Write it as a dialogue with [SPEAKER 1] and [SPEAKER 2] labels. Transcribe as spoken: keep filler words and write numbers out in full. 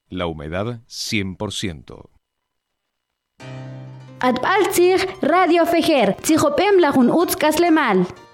[SPEAKER 1] La humedad cien por ciento.
[SPEAKER 2] Atbaltzig Radio Fejer, Tzijopem Lajun Utzkaslemal.